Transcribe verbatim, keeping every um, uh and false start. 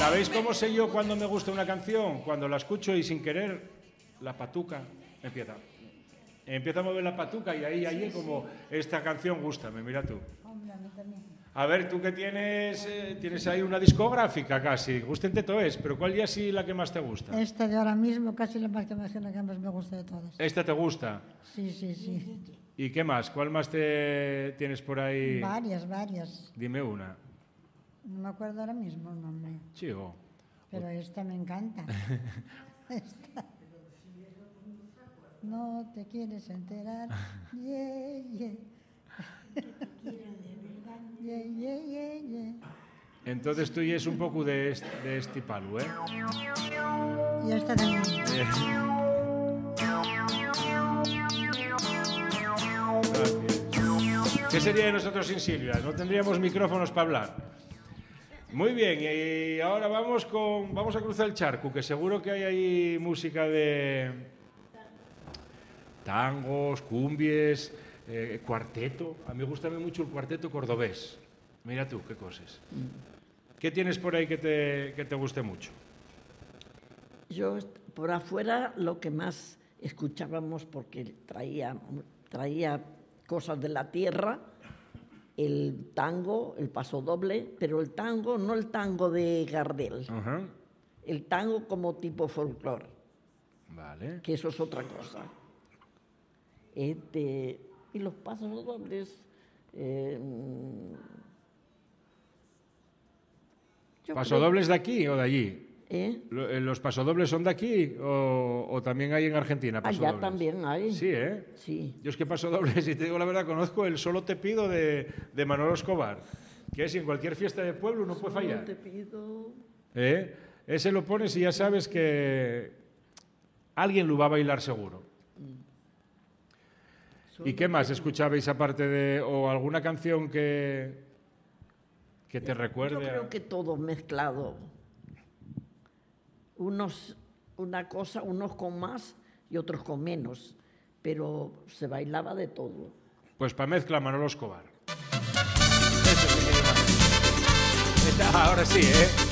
¿Sabéis cómo sé yo cuando me gusta una canción? Cuando la escucho y sin querer, la patuca empieza. Empieza a mover la patuca y ahí, ahí como, esta canción gústame, mira tú. A ver, tú que tienes, eh, tienes ahí una discográfica casi, gústente todo es, pero ¿cuál ya sí la que más te gusta? Esta de ahora mismo, casi la más que más, la que más me gusta de todas. ¿Esta te gusta? Sí, sí, sí. ¿Y qué más? ¿Cuál más te tienes por ahí? Varias, varias. Dime una. No me acuerdo ahora mismo el nombre. Chico. Pero esta me encanta. Esta. No te quieres enterar. Yeah, yeah. Yeah, yeah, yeah, yeah. Entonces tú ya es un poco de, est de este palo, ¿eh? Y esta también. Eh. ¿Qué sería de nosotros sin Silvia? No tendríamos micrófonos para hablar. Muy bien, y ahora vamos con vamos a cruzar el charco, que seguro que hay ahí música de tangos, cumbies, eh, cuarteto. A mí me gusta mucho el cuarteto cordobés. Mira tú, qué cosas. ¿Qué tienes por ahí que te, que te guste mucho? Yo, por afuera, lo que más escuchábamos, porque traía, traía cosas de la tierra, el tango, el pasodoble, pero el tango, no el tango de Gardel, Uh-huh. el tango como tipo folclore, Vale. que eso es otra cosa. Este, y los pasodobles... Eh, ¿Pasodobles de aquí o de allí? ¿Eh? ¿Los pasodobles son de aquí o, o también hay en Argentina pasodobles? Allá también hay. Sí, ¿eh? Sí. Yo es que pasodobles, si te digo la verdad, conozco el Solo te pido de, de Manolo Escobar, que es en cualquier fiesta de pueblo no puede fallar. Solo te pido... ¿Eh? Ese lo pones y ya sabes que alguien lo va a bailar seguro. Solo ¿Y qué más escuchabais aparte de... o alguna canción que, que te recuerde? Yo creo a... que todo mezclado. Unos, una cosa, unos con más y otros con menos, pero se bailaba de todo. Pues para mezcla Manolo Escobar. Eso sí que lleva. Ahora sí, ¿eh?